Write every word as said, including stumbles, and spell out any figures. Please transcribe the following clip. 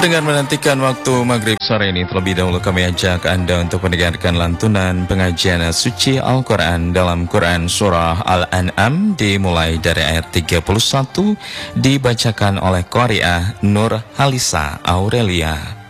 Pendengar menantikan waktu maghrib sore ini, terlebih dahulu kami ajak Anda untuk mendengarkan lantunan pengajian suci Al-Quran dalam Quran Surah Al-An'am dimulai dari ayat tiga puluh satu dibacakan oleh Qari'ah Nur Halisa Aurelia.